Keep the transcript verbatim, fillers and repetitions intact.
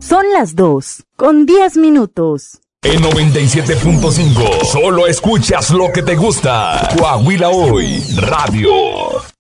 Son las dos, con diez minutos. En noventa y siete punto cinco, solo escuchas lo que te gusta. Coahuila Hoy, Radio.